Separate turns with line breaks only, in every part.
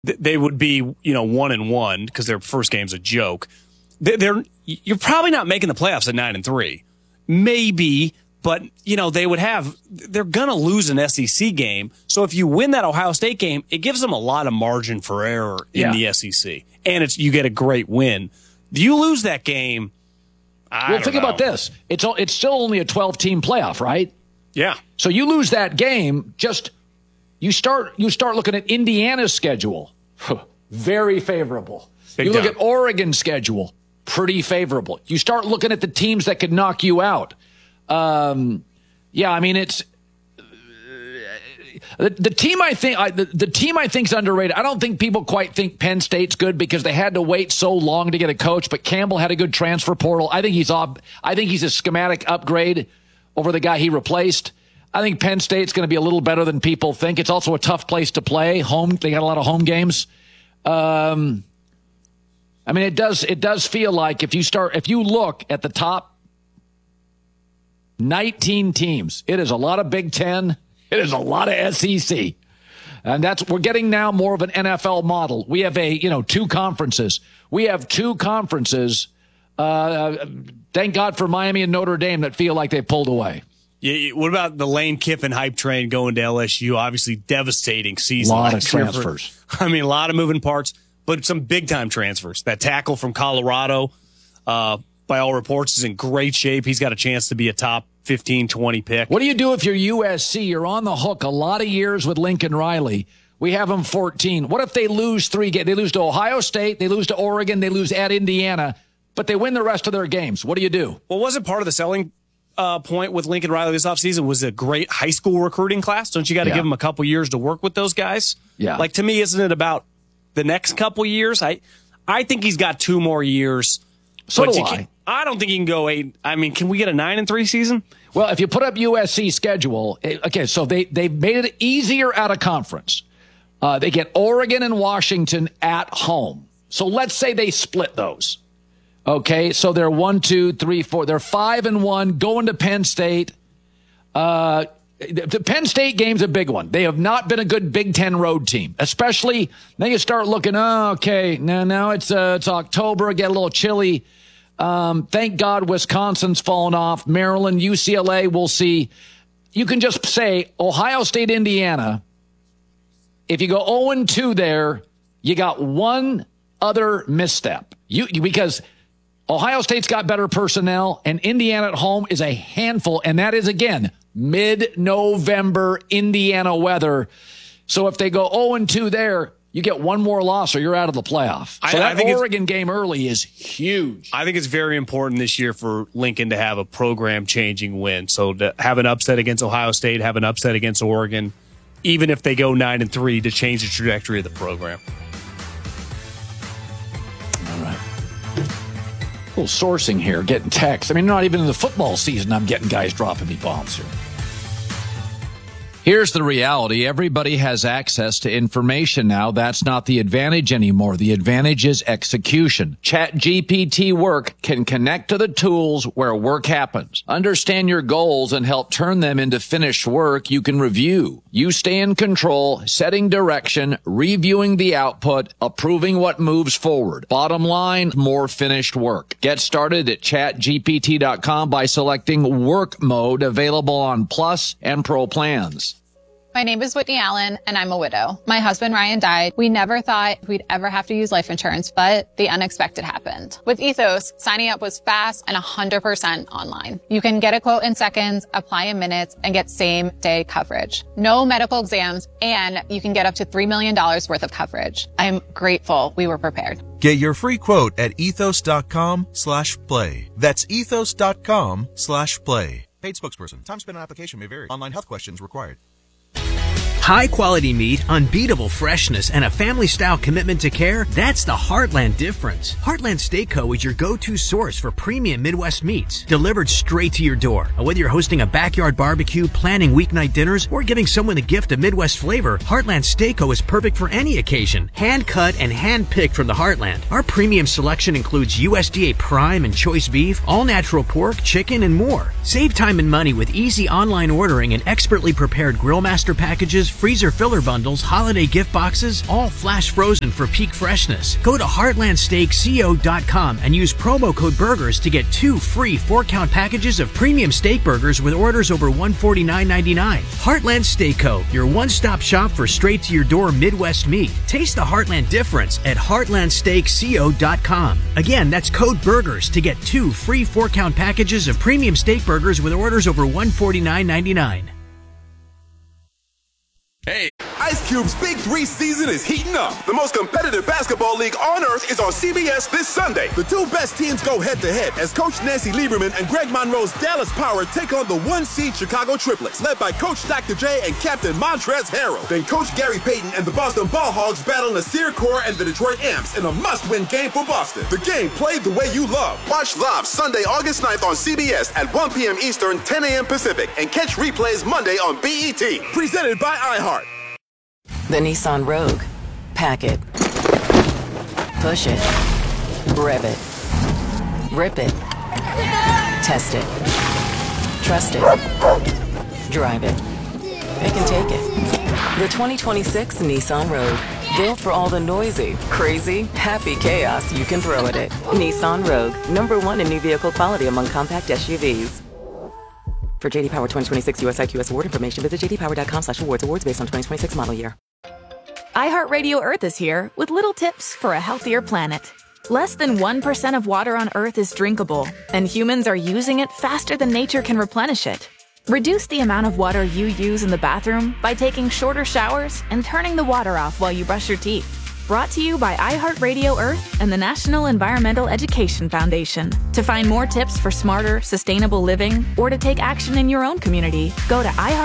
they would be 1-1 because their first game's a joke. You're probably not making the playoffs at 9-3, maybe, but they're gonna lose an SEC game. So if you win that Ohio State game, it gives them a lot of margin for error in the SEC, and you get a great win. Do you lose that game?
Think about this. It's still only a 12-team playoff, right?
Yeah.
So you lose that game, you start looking at Indiana's schedule. Very favorable. You look at Oregon's schedule. Pretty favorable. You start looking at the teams that could knock you out. It's the team I think is underrated. I don't think people quite think Penn State's good because they had to wait so long to get a coach, but Campbell had a good transfer portal. I think he's a schematic upgrade over the guy he replaced. I think Penn State's going to be a little better than people think. It's also a tough place to play. They got a lot of home games. It does feel like if you look at the top 19 teams, it is a lot of Big Ten. It is a lot of SEC. And we're getting now more of an NFL model. We have two conferences. We have two conferences. Thank God for Miami and Notre Dame that feel like they pulled away.
Yeah. What about the Lane Kiffin hype train going to LSU? Obviously devastating season.
A lot of transfers.
A lot of moving parts, but some big time transfers. That tackle from Colorado, by all reports, is in great shape. He's got a chance to be a top 15, 20 pick.
What do you do if you're USC? You're on the hook a lot of years with Lincoln Riley. We have them 14. What if they lose 3 games? They lose to Ohio State, they lose to Oregon, they lose at Indiana, but they win the rest of their games. What do you do?
Well, wasn't part of the selling point with Lincoln Riley this offseason was a great high school recruiting class? Don't you got to give them a couple years to work with those guys?
Yeah.
Like, to me, isn't it about the next couple years? I think he's got 2 more years.
So do I.
I don't think he can go 8. Can we get a 9-3 season?
Well, if you put up USC schedule, okay, so they've made it easier out of conference. They get Oregon and Washington at home. So let's say they split those. Okay, so they're 1, 2, 3, 4. They're 5-1 going to Penn State. The Penn State game's a big one. They have not been a good Big Ten road team, especially now you start looking, now it's October, get a little chilly. Thank God Wisconsin's fallen off. Maryland, UCLA, we'll see. You can just say Ohio State, Indiana. If you go 0-2 there, you got one other misstep. Because Ohio State's got better personnel, and Indiana at home is a handful, and that is, again, mid-November Indiana weather. So if they go 0-2 there, you get one more loss or you're out of the playoff. So that Oregon game early is huge.
I think it's very important this year for Lincoln to have a program-changing win. So to have an upset against Ohio State, have an upset against Oregon, even if they go 9-3, to change the trajectory of the program.
All right. A little sourcing here, getting texts. Not even in the football season I'm getting guys dropping me bombs here. Here's the reality. Everybody has access to information now. That's not the advantage anymore. The advantage is execution. ChatGPT Work can connect to the tools where work happens. Understand your goals and help turn them into finished work you can review. You stay in control, setting direction, reviewing the output, approving what moves forward. Bottom line, more finished work. Get started at chatgpt.com by selecting Work Mode, available on Plus and Pro plans.
My name is Whitney Allen, and I'm a widow. My husband, Ryan, died. We never thought we'd ever have to use life insurance, but the unexpected happened. With Ethos, signing up was fast and 100% online. You can get a quote in seconds, apply in minutes, and get same-day coverage. No medical exams, and you can get up to $3 million worth of coverage. I'm grateful we were prepared.
Get your free quote at ethos.com/play. That's ethos.com/play. Paid spokesperson. Time spent on application may vary. Online health questions required.
High-quality meat, unbeatable freshness, and a family-style commitment to care, that's the Heartland difference. Heartland Steak Co. is your go-to source for premium Midwest meats, delivered straight to your door. Whether you're hosting a backyard barbecue, planning weeknight dinners, or giving someone a gift of Midwest flavor, Heartland Steak Co. is perfect for any occasion. Hand-cut and hand-picked from the Heartland. Our premium selection includes USDA prime and choice beef, all-natural pork, chicken, and more. Save time and money with easy online ordering and expertly prepared Grill Master packages freezer filler bundles, holiday gift boxes, all flash frozen for peak freshness. Go to heartlandsteakco.com and use promo code BURGERS to get 2 free 4-count packages of premium steak burgers with orders over $149.99. Heartland Steak Co., your one-stop shop for straight-to-your-door Midwest meat. Taste the Heartland difference at heartlandsteakco.com. Again, that's code BURGERS to get 2 free 4-count packages of premium steak burgers with orders over $149.99.
Hey, Ice Cube's Big 3 season is heating up. The most competitive basketball league on earth is on CBS this Sunday. The two best teams go head-to-head as Coach Nancy Lieberman and Greg Monroe's Dallas Power take on the 1-seed Chicago Triplets, led by Coach Dr. J and Captain Montrezl Harrell. Then Coach Gary Payton and the Boston Ball Hogs battle Nasir Kaur and the Detroit Amps in a must-win game for Boston. The game played the way you love. Watch live Sunday, August 9th on CBS at 1 p.m. Eastern, 10 a.m. Pacific, and catch replays Monday on BET. Presented by iHeart.
The Nissan Rogue. Pack it. Push it. Rev it. Rip it. Test it. Trust it. Drive it. It can take it. The 2026 Nissan Rogue. Built for all the noisy, crazy, happy chaos you can throw at it. Nissan Rogue. #1 in new vehicle quality among compact SUVs. For JD Power 2026 US IQS award information, visit jdpower.com/awards. Awards based on 2026 model year.
iHeartRadio Earth is here with little tips for a healthier planet. Less than 1% of water on Earth is drinkable, and humans are using it faster than nature can replenish it. Reduce the amount of water you use in the bathroom by taking shorter showers and turning the water off while you brush your teeth. Brought to you by iHeartRadio Earth and the National Environmental Education Foundation. To find more tips for smarter, sustainable living, or to take action in your own community, go to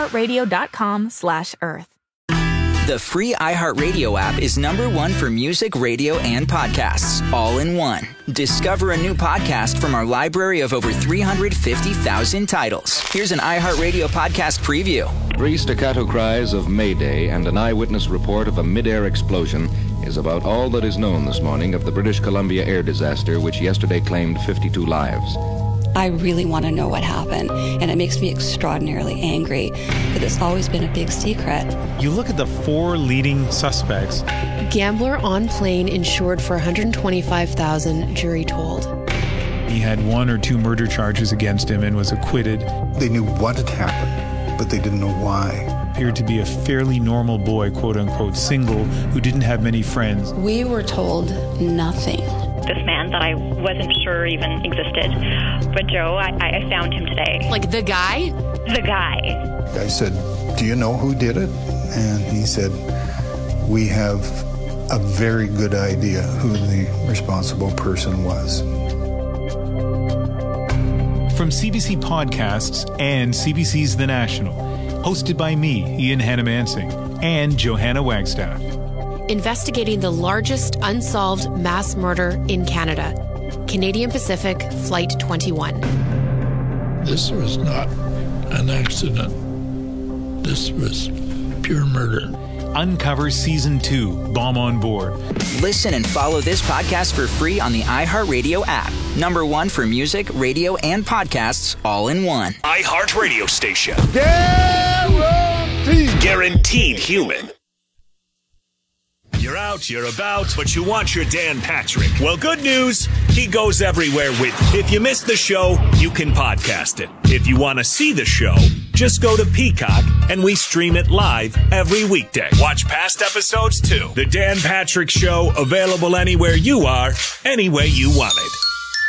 iHeartRadio.com/Earth.
The free iHeartRadio app is #1 for music, radio, and podcasts, all in one. Discover a new podcast from our library of over 350,000 titles. Here's an iHeartRadio podcast preview.
3 staccato cries of Mayday and an eyewitness report of a mid-air explosion is about all that is known this morning of the British Columbia air disaster, which yesterday claimed 52 lives.
I really want to know what happened, and it makes me extraordinarily angry that it's always been a big secret.
You look at the 4 leading suspects.
Gambler on plane insured for $125,000, jury told.
He had 1 or 2 murder charges against him and was acquitted.
They knew what had happened, but they didn't know why.
Appeared to be a fairly normal boy, quote-unquote, single, who didn't have many friends.
We were told nothing.
This man that I wasn't sure even existed. But Joe, I found him today.
Like the guy?
The guy.
I said, "Do you know who did it?" And he said, "We have a very good idea who the responsible person was."
From CBC Podcasts and CBC's The National, hosted by me, Ian Hannamansing, and Johanna Wagstaff.
Investigating the largest unsolved mass murder in Canada. Canadian Pacific Flight 21.
This was not an accident. This was pure murder.
Uncover Season 2, Bomb on Board.
Listen and follow this podcast for free on the iHeartRadio app. #1 for music, radio, and podcasts, all in one.
iHeartRadio station.
Guaranteed.
Guaranteed human. You're out, you're about, but you want your Dan Patrick. Well, good news, he goes everywhere with you. If you missed the show, you can podcast it. If you want to see the show, just go to Peacock, and we stream it live every weekday. Watch past episodes, too. The Dan Patrick Show, available anywhere you are, any way you want it.